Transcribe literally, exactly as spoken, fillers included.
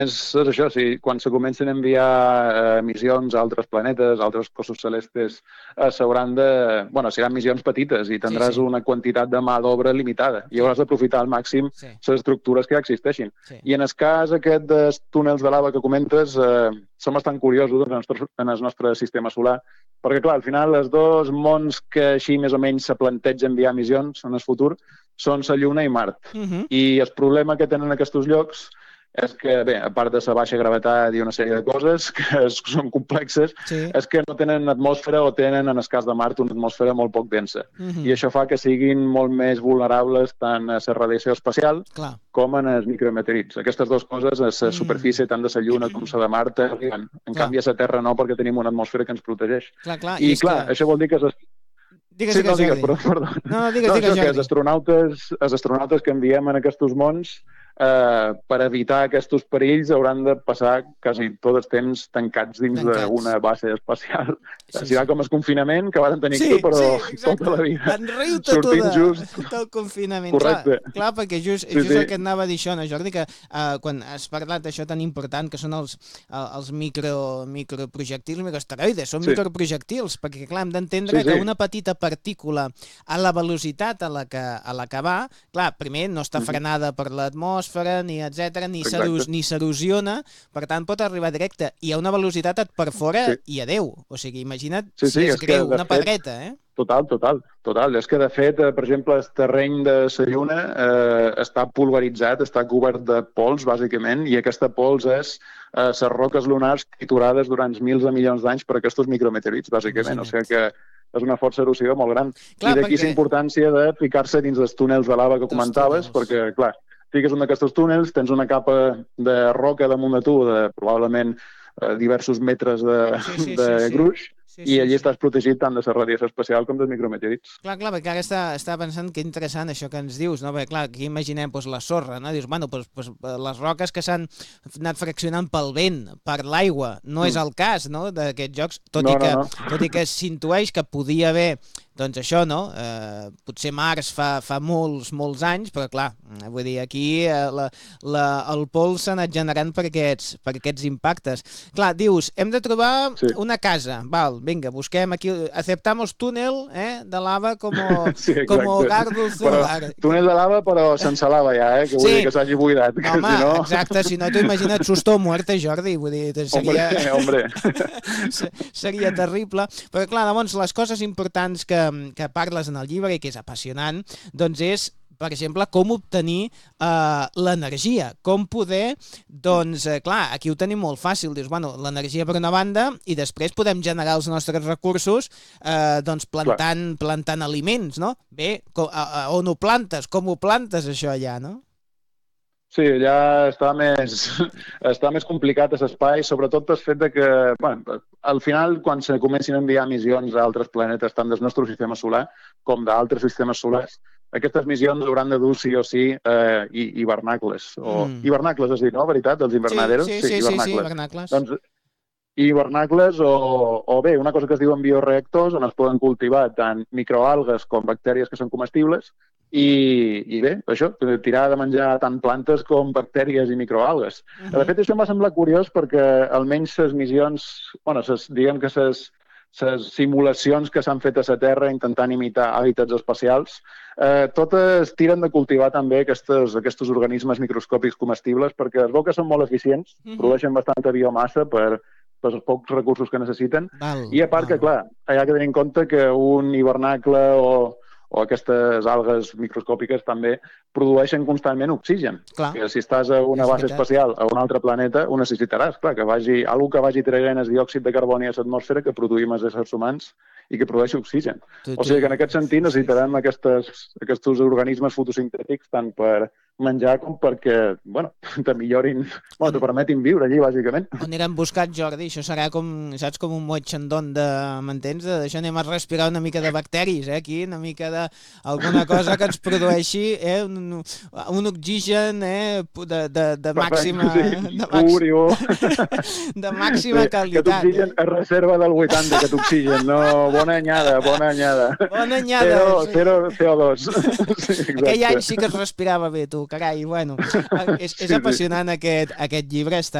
és, és això, sí, quan se comencen a enviar eh, missions a altres planetes, a altres cossos celestes, eh, s'hauran de... Bueno, seran missions petites i tindràs sí, sí. una quantitat de mà d'obra limitada i Sí. hauràs d'aprofitar al màxim Sí. les estructures que ja existeixin. Sí. I en el cas aquest dels túnels de lava que comentes, eh, som bastant curiosos en el, nostre, en el nostre sistema solar, perquè, clar, al final, els dos mons que així més o menys se planteja enviar missions en el futur són la Lluna i Mart. Uh -huh. I el problema que tenen aquests llocs és que, bé, a part de la baixa gravetat i una sèrie de coses que són complexes, sí. és que no tenen atmosfera o tenen, en el cas de Mart, una atmosfera molt poc densa. Uh -huh. I això fa que siguin molt més vulnerables tant a la radiació espacial Clar. com en els micrometeorits. Aquestes dues coses, a la superfície tant de la Lluna com la de Mart, arriben. En clar. canvi, a la Terra no, perquè tenim una atmosfera que ens protegeix. Clar, clar. I, I clar, que... això vol dir que... Es... Digues, sí, digues, no, digues, Jordi. perdó, perdó. No, no, digues, no, digues, això, Jordi. que els astronautes, els astronautes que enviem en aquests mons, eh, per evitar aquests perills, hauran de passar quasi tot el temps tancats dins d'una base espacial. Sí, Serà sí. com el confinament que van tenir sí, aquí, però sí, tota la vida. Enriu-te tu de, just... del confinament. Correcte. Clar, clar perquè just, sí, just sí. el que et anava a dir això, no, Jordi, que uh, quan has parlat d'això tan important, que són els, uh, els micro, microprojectils, microasteroides, són sí. microprojectils, perquè, clar, hem d'entendre sí, sí. que una petita partícula a la velocitat a la que, a la que va, clar, primer no està frenada per l'atmosfera, ni etcètera, ni s'erosiona, per tant pot arribar directe, i a una velocitat et perfora sí. i adeu. O sigui, imagina't sí, sí, si és, és greu, que, una fet, pedreta, eh? Total, total, total. És que, de fet, per exemple, el terreny de la Lluna eh, està pulveritzat, està cobert de pols, bàsicament, i aquesta pols és eh, les roques lunars triturades durant mils de milions d'anys per aquests micrometeorits, bàsicament. Imagina't. O sigui que és una força erosiva molt gran. Clar, I d'aquí perquè... la importància de ficar-se dins dels túnels de lava que comentaves, perquè, clar, fiques un d'aquests túnels, tens una capa de roca damunt de tu, de probablement eh, diversos metres de, sí, sí, de sí, gruix, sí. Sí, sí, i allí sí. estàs protegit tant de la radiació espacial com dels micrometeorits. Clar, clar, perquè ara està, està pensant que interessant això que ens dius, no? Perquè, clar, aquí imaginem pues, la sorra, no? Dius, bueno, pues, pues, les roques que s'han anat fraccionant pel vent, per l'aigua, no mm. és el cas, no?, d'aquests jocs, tot, no, i que, no, no. tot i que s'intueix que podia haver, doncs això, no?, eh, potser Mars fa, fa molts, molts anys, però clar, vull dir, aquí eh, la, la, el pols s'ha anat generant per aquests, per aquests impactes. Clar, dius, hem de trobar sí. una casa, val, vinga, busquem aquí, aceptamos túnel eh, de lava com sí, hogar dulce hogar. Túnel de lava però sense lava ja, eh, que vull sí. dir que s'hagi buidat. No, home, si no... exacte, si no t'ho imagina't susto o muerte, Jordi, vull dir, seria... Hombre, hombre. seria terrible, però clar, llavors, les coses importants que, que parles en el llibre i que és apassionant, doncs és per exemple, com obtenir uh, l'energia, com poder, doncs, uh, clar, aquí ho tenim molt fàcil, dius, bueno, l'energia per una banda i després podem generar els nostres recursos uh, doncs plantant, plantant aliments, no? Bé, com, a, a, on ho plantes, com ho plantes això allà, no? Sí, ja està més, està més complicat l'espai, sobretot el fet de que, bueno, al final, quan se comencin a enviar missions a altres planetes, tant del nostre sistema solar com d'altres sistemes solars, aquestes missions hauran de dur sí o sí eh, hivernacles. O, mm. Hivernacles, has dit, no? Veritat? Els invernaderos? Sí, sí, sí, sí, sí, hivernacles. Doncs, hivernacles o, o bé, una cosa que es diuen bioreactors on es poden cultivar tant microalgues com bactèries que són comestibles i, i bé, això, tirar de menjar tant plantes com bactèries i microalgues. Uh-huh. De fet, això em va semblar curiós perquè almenys les missions, bueno, ses, diguem que les les simulacions que s'han fet a la Terra intentant imitar hàbitats espacials, eh, totes tiren de cultivar també aquests, aquests organismes microscòpics comestibles perquè es veu que són molt eficients, uh-huh. produeixen bastanta biomassa per, per els pocs recursos que necessiten. Val, I a part val. que, clar, hi ha que tenir en compte que un hivernacle o, o aquestes algues microscòpiques també produeixen constantment oxigen. Clar. Que si estàs a una base espacial a un altre planeta, ho necessitaràs. Clar, que vagi, algú que vagi traient el diòxid de carboni a l'atmosfera que produïm els éssers humans i que produeixi oxigen. Tu, tu, o sigui que en aquest sentit necessitarem aquestes, aquests organismes fotosintètics tant per menjar com perquè, bueno, te millorin, bueno, te permetin viure allí, bàsicament. On anirem buscat, Jordi? Això serà com, saps, com un moll xandón de, m'entens? D'això anem a respirar una mica de bacteris, eh, aquí, una mica de alguna cosa que ens produeixi eh, un, un oxigen eh, de, de, de màxima... Sí, de pur i bo. De màxima sí, qualitat. Aquest oxigen es reserva del vuitanta, aquest oxigen, no... Bona anyada, bona anyada. Bona anyada. Zero, sí. zero C O dos. Sí, aquell any sí que es respirava bé, tu. carai, bueno, és, és Sí, sí. apassionant aquest, aquest llibre, està